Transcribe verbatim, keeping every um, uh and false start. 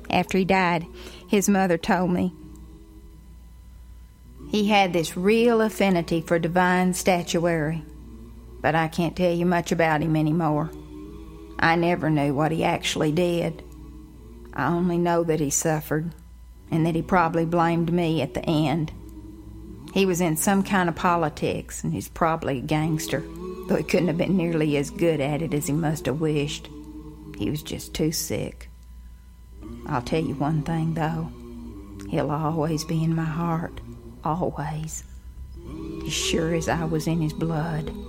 After he died, his mother told me he had this real affinity for divine statuary, but I can't tell you much about him anymore. I never knew what he actually did. I only know that he suffered, and that he probably blamed me at the end. He was in some kind of politics, and he's probably a gangster, though he couldn't have been nearly as good at it as he must have wished. He was just too sick. I'll tell you one thing, though. He'll always be in my heart. Always. As sure as I was in his blood.